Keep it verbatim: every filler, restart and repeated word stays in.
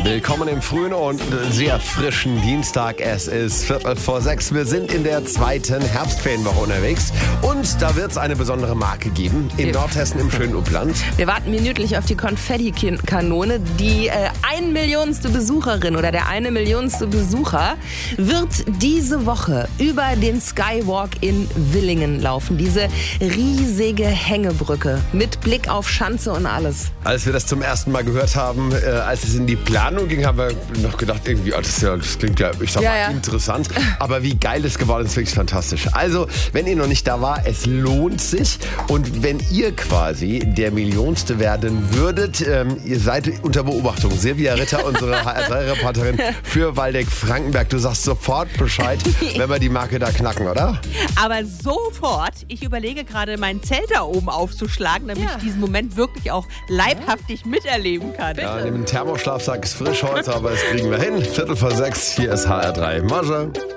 Willkommen im frühen und sehr frischen Dienstag. Es ist Viertel vor sechs. Wir sind in der zweiten Herbstferienwoche unterwegs. Und da wird es eine besondere Marke geben. In Nordhessen im schönen Uppland. Wir warten minütlich auf die Konfettikanone. Die äh, ein Millionste Besucherin oder der eine Millionste Besucher wird diese Woche über den Skywalk in Willingen laufen. Diese riesige Hängebrücke mit Blick auf Schanze und alles. Als wir das zum ersten Mal gehört haben, äh, als es in die Planung ging, haben wir noch gedacht, irgendwie, oh, das, ist ja, das klingt ja, ich sag Ja, mal, ja. interessant. Aber wie geil es geworden ist, wirklich fantastisch. Also, wenn ihr noch nicht da war, es lohnt sich. Und wenn ihr quasi der Millionste werden würdet, ähm, ihr seid unter Beobachtung. Silvia Ritter, unsere H R drei Reporterin für Waldeck-Frankenberg. Du sagst sofort Bescheid, wenn wir die Marke da knacken, oder? Aber sofort, ich überlege gerade, mein Zelt da oben aufzuschlagen, damit Ja. ich diesen Moment wirklich auch leibhaftig miterleben kann. Ja, in dem Thermoschlafsack ist frisch heute, aber das kriegen wir hin. Viertel vor sechs, hier ist H R drei. Masche.